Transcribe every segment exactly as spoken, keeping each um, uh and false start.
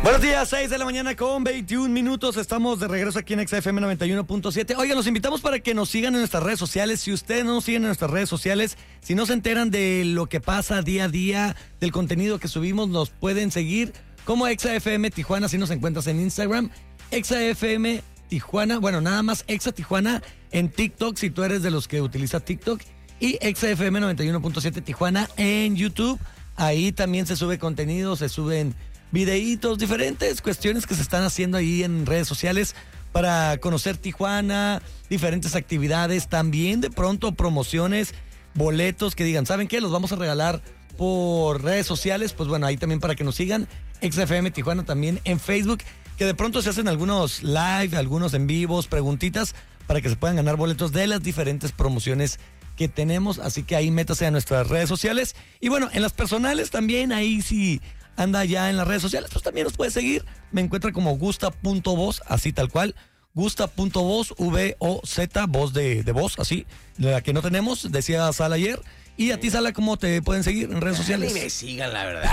Buenos días, seis de la mañana con veintiún minutos. Estamos de regreso aquí en X F M noventa y uno punto siete. Oigan, los invitamos para que nos sigan en nuestras redes sociales. Si ustedes no nos siguen en nuestras redes sociales, si no se enteran de lo que pasa día a día, del contenido que subimos, nos pueden seguir como X F M Tijuana, si nos encuentras en Instagram. X F M Tijuana, bueno, nada más Exa Tijuana en TikTok, si tú eres de los que utiliza TikTok. Y X F M noventa y uno punto siete Tijuana en YouTube. Ahí también se sube contenido, se suben videitos, diferentes cuestiones que se están haciendo ahí en redes sociales para conocer Tijuana, diferentes actividades, también de pronto promociones, boletos que digan, ¿saben qué? Los vamos a regalar por redes sociales, pues bueno, ahí también para que nos sigan, X F M Tijuana también en Facebook, que de pronto se hacen algunos live, algunos en vivos, preguntitas, para que se puedan ganar boletos de las diferentes promociones que tenemos, así que ahí métase a nuestras redes sociales, y bueno, en las personales también, ahí sí anda ya en las redes sociales, pues también nos puede seguir. Me encuentra como gusta.voz, así tal cual. Gusta.voz, V O Z, voz de, de voz, así. La que no tenemos, decía Sala ayer. Y a ti, Sala, ¿cómo te pueden seguir en redes sociales? Ni me sigan, la verdad.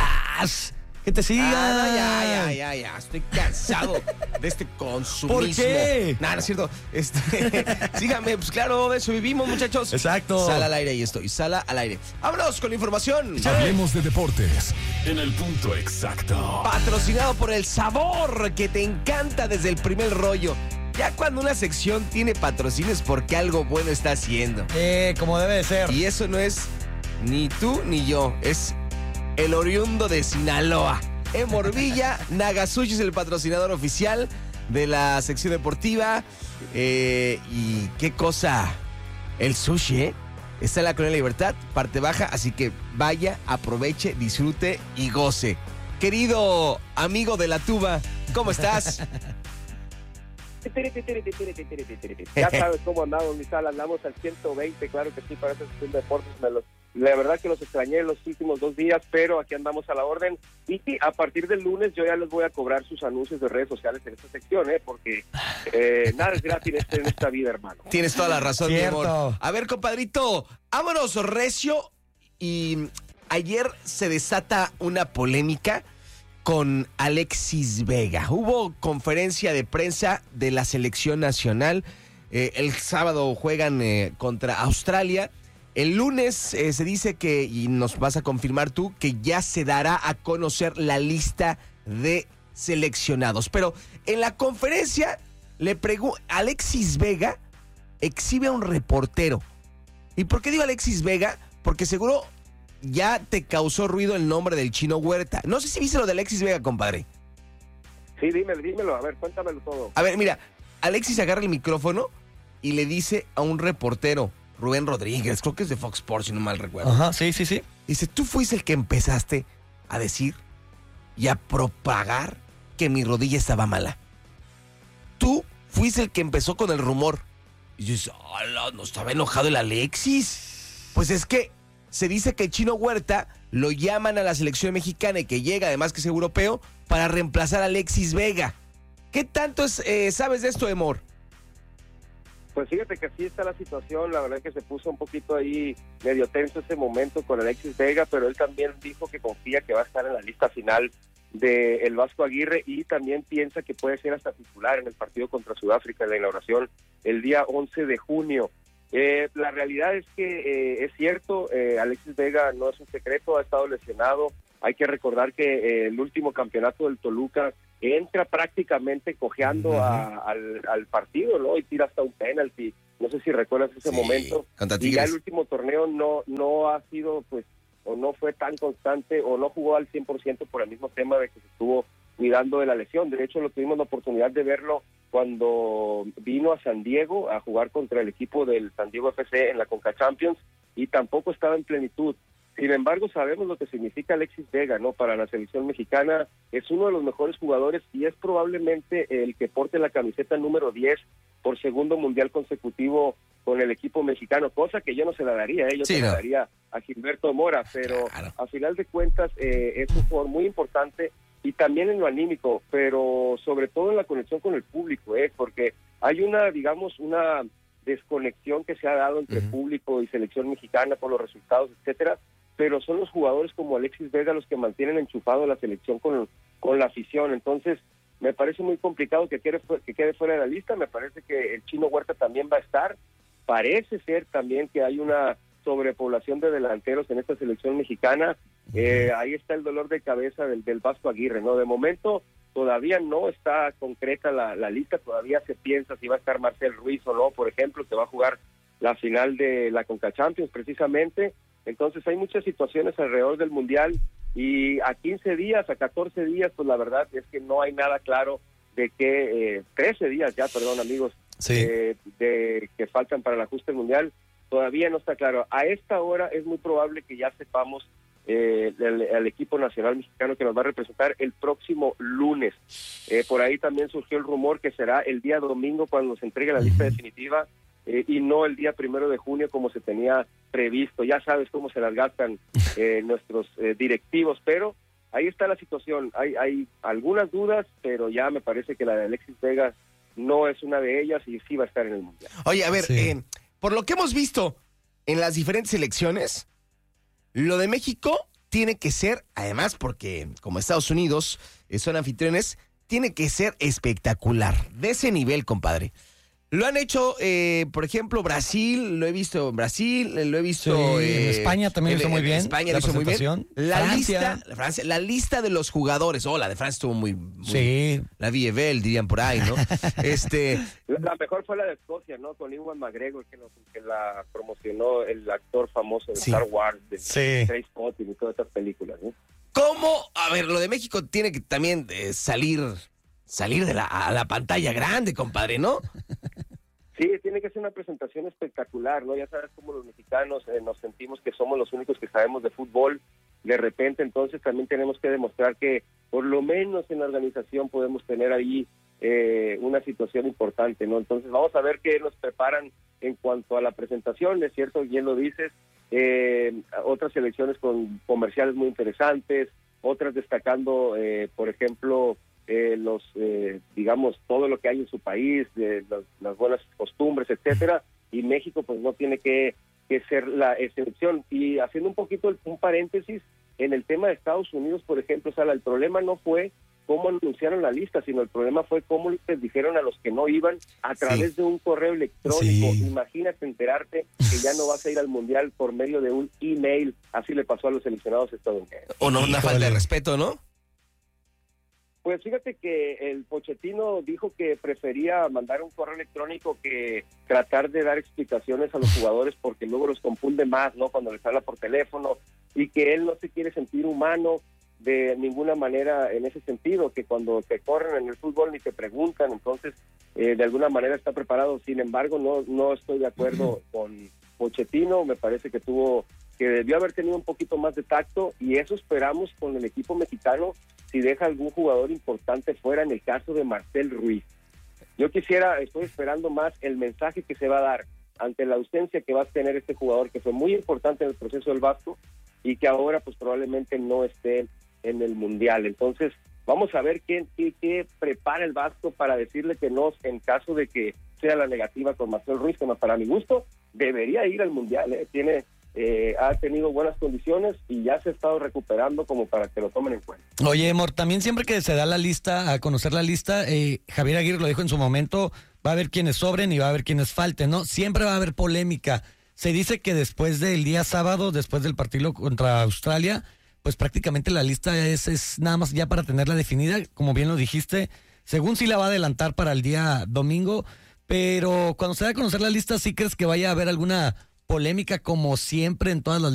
Que te sigan. Ah, ya, ya, ya, ya. Estoy cansado de este consumismo. ¿Por qué? Nada, no es cierto. Este, síganme, pues claro, de eso vivimos, muchachos. Exacto. Sala al aire, ahí estoy. Sala al aire. Vámonos con la información. Sí. Hablemos de deportes en el punto exacto. Patrocinado por el sabor que te encanta desde el primer rollo. Ya cuando una sección tiene patrocinio es porque algo bueno está haciendo. Eh, como debe de ser. Y eso no es ni tú ni yo, es el oriundo de Sinaloa. En Morvilla, Nagasushi es el patrocinador oficial de la sección deportiva. Eh, y qué cosa, el sushi, ¿eh? Está en la Colonia Libertad, parte baja, así que vaya, aproveche, disfrute y goce. Querido amigo de la tuba, ¿cómo estás? Ya sabes cómo andamos, mi Sala, andamos al ciento veinte, claro que sí, para esta sección de deportes. Me los, la verdad que los extrañé los últimos dos días, pero aquí andamos a la orden. Y a partir del lunes yo ya les voy a cobrar sus anuncios de redes sociales en esta sección, ¿eh? Porque eh, nada es gratis en esta vida, hermano. Tienes toda la razón, Cierto. mi amor. A ver, compadrito, vámonos recio. Y ayer se desata una polémica con Alexis Vega. Hubo conferencia de prensa de la selección nacional. Eh, el sábado juegan eh, contra Australia. El lunes eh, se dice que, y nos vas a confirmar tú, que ya se dará a conocer la lista de seleccionados. Pero en la conferencia le pregunto, Alexis Vega exhibe a un reportero. ¿Y por qué digo Alexis Vega? Porque seguro ya te causó ruido el nombre del Chino Huerta. No sé si viste lo de Alexis Vega, compadre. Sí, dímelo, dímelo, a ver, cuéntamelo todo. A ver, mira, Alexis agarra el micrófono y le dice a un reportero, Rubén Rodríguez, creo que es de Fox Sports, si no mal recuerdo. Ajá, sí, sí, sí. Dice, tú fuiste el que empezaste a decir y a propagar que mi rodilla estaba mala. Tú fuiste el que empezó con el rumor. Y yo dice, ¡hala! ¿No estaba enojado el Alexis? Pues es que se dice que el Chino Huerta lo llaman a la selección mexicana y que llega, además que es europeo, para reemplazar a Alexis Vega. ¿Qué tanto es, eh, sabes de esto, Emor? Pues fíjate que así está la situación, la verdad es que se puso un poquito ahí medio tenso ese momento con Alexis Vega, pero él también dijo que confía que va a estar en la lista final de el Vasco Aguirre y también piensa que puede ser hasta titular en el partido contra Sudáfrica en la inauguración el día once de junio. Eh, la realidad es que eh, es cierto, eh, Alexis Vega no es un secreto, ha estado lesionado. Hay que recordar que eh, el último campeonato del Toluca entra prácticamente cojeando uh-huh. a, al, al partido, ¿no? Y tira hasta un penalti. No sé si recuerdas ese sí, momento. Y ya el último torneo no no ha sido, pues, o no fue tan constante, o no jugó al cien por ciento por el mismo tema de que se estuvo cuidando de la lesión. De hecho, lo tuvimos la oportunidad de verlo cuando vino a San Diego a jugar contra el equipo del San Diego F C en la Conca Champions y tampoco estaba en plenitud. Sin embargo, sabemos lo que significa Alexis Vega, ¿no? Para la selección mexicana es uno de los mejores jugadores y es probablemente el que porte la camiseta número diez por segundo mundial consecutivo con el equipo mexicano, cosa que yo no se la daría, ¿eh? yo sí, se no. la daría a Gilberto Mora, pero claro. a final de cuentas eh, es un jugador muy importante y también en lo anímico, pero sobre todo en la conexión con el público, ¿eh? Porque hay una, digamos, una desconexión que se ha dado entre uh-huh. público y selección mexicana por los resultados, etcétera, pero son los jugadores como Alexis Vega los que mantienen enchufado a la selección con, con la afición. Entonces, me parece muy complicado que quede, que quede fuera de la lista. Me parece que el Chino Huerta también va a estar. Parece ser también que hay una sobrepoblación de delanteros en esta selección mexicana. Eh, ahí está el dolor de cabeza del, del Vasco Aguirre, ¿no? De momento todavía no está concreta la, la lista, todavía se piensa si va a estar Marcel Ruiz o no, por ejemplo, que va a jugar la final de la Conca Champions precisamente. Entonces hay muchas situaciones alrededor del Mundial y a quince días, a catorce días, pues la verdad es que no hay nada claro de que, eh, trece días ya, perdón amigos, Sí. eh, de que faltan para el ajuste mundial, todavía no está claro. A esta hora es muy probable que ya sepamos eh, el, el equipo nacional mexicano que nos va a representar el próximo lunes. Eh, por ahí también surgió el rumor que será el día domingo cuando se entregue la lista definitiva eh, y no el día primero de junio como se tenía previsto. Ya sabes cómo se las gastan eh, nuestros eh, directivos, pero ahí está la situación. Hay, hay algunas dudas, pero ya me parece que la de Alexis Vega no es una de ellas y sí va a estar en el Mundial. Oye, a ver, Sí. eh, por lo que hemos visto en las diferentes elecciones, lo de México tiene que ser, además porque como Estados Unidos eh, son anfitriones, tiene que ser espectacular, de ese nivel, compadre. Lo han hecho, eh, por ejemplo, Brasil, lo he visto en Brasil, eh, lo he visto... Sí, en eh, España también lo hizo muy bien, España la lo hizo muy bien. presentación. La Francia. lista, la, Francia, la lista de los jugadores, oh, la de Francia estuvo muy... muy Sí. La Villevel, dirían por ahí, ¿no? este... La, la mejor fue la de Escocia, ¿no? Con Ewan McGregor, que, nos, que la promocionó el actor famoso de Sí. Star Wars, de Sí. Trainspotting y todas estas películas, ¿no? ¿Cómo? A ver, lo de México tiene que también eh, salir salir de la, a la pantalla grande, compadre, ¿no? Sí, tiene que ser una presentación espectacular, ¿no? Ya sabes cómo los mexicanos eh, nos sentimos que somos los únicos que sabemos de fútbol. De repente, entonces, también tenemos que demostrar que por lo menos en la organización podemos tener ahí eh, una situación importante, ¿no? Entonces, vamos a ver qué nos preparan en cuanto a la presentación. Es cierto, bien lo dices, eh, otras selecciones con comerciales muy interesantes, otras destacando, eh, por ejemplo... Eh, los eh, digamos todo lo que hay en su país, de las, las buenas costumbres, etcétera, y México pues no tiene que, que ser la excepción. Y haciendo un poquito el, un paréntesis en el tema de Estados Unidos, por ejemplo, Sala, el problema no fue cómo anunciaron la lista, sino el problema fue cómo les dijeron a los que no iban a través Sí. de un correo electrónico. Sí. Imagínate enterarte que ya no vas a ir al Mundial por medio de un email. Así le pasó a los seleccionados estadounidenses. O no, una Híjole. falta de respeto, ¿no? Pues fíjate que el Pochettino dijo que prefería mandar un correo electrónico que tratar de dar explicaciones a los jugadores porque luego los confunde más, ¿no? Cuando les habla por teléfono, y que él no se quiere sentir humano de ninguna manera en ese sentido, que cuando te corren en el fútbol ni te preguntan, entonces eh, de alguna manera está preparado. Sin embargo, no no estoy de acuerdo con Pochettino, me parece que tuvo que debió haber tenido un poquito más de tacto, y eso esperamos con el equipo mexicano si deja algún jugador importante fuera, en el caso de Marcel Ruiz. Yo quisiera, estoy esperando más el mensaje que se va a dar ante la ausencia que va a tener este jugador, que fue muy importante en el proceso del Vasco y que ahora pues probablemente no esté en el Mundial. Entonces, vamos a ver qué, qué, qué prepara el Vasco para decirle que no, en caso de que sea la negativa con Marcel Ruiz, que para mi gusto debería ir al Mundial, ¿eh? Tiene... Eh, ha tenido buenas condiciones y ya se ha estado recuperando como para que lo tomen en cuenta. Oye, Mor, también siempre que se da la lista, a conocer la lista, eh, Javier Aguirre lo dijo en su momento, va a haber quienes sobren y va a haber quienes falten, ¿no? Siempre va a haber polémica. Se dice que después del día sábado, después del partido contra Australia, pues prácticamente la lista es, es nada más ya para tenerla definida, como bien lo dijiste, según sí la va a adelantar para el día domingo, pero cuando se da a conocer la lista, ¿sí crees que vaya a haber alguna polémica como siempre en todas las